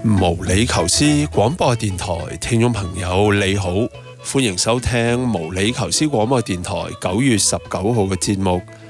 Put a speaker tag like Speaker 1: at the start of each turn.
Speaker 1: 無理求斯廣播電台聽眾朋友你好，歡迎收聽無理求斯廣播電台9月19號嘅節目。